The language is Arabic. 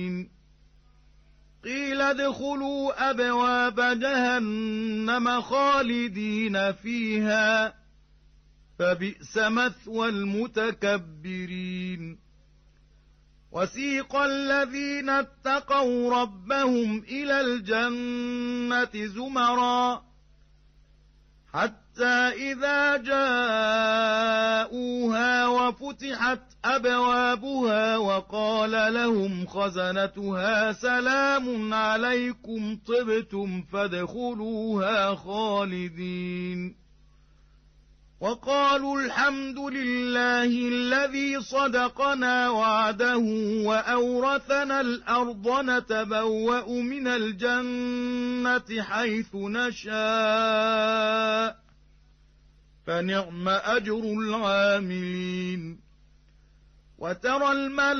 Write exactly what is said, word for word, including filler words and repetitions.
قيل ادخلوا أبواب جهنم خالدين فيها فبئس مثوى المتكبرين وسيق الذين اتقوا ربهم إلى الجنة زمرا حتى إذا جاءوها وفتحت أبوابها وقال لهم خزنتها سلام عليكم طبتم فادخلوها خالدين وقالوا الحمد لله الذي صدقنا وعده وأورثنا الأرض نتبوأ من الجنة حيث نشاء فنعم أجر العاملين وترى الملائكة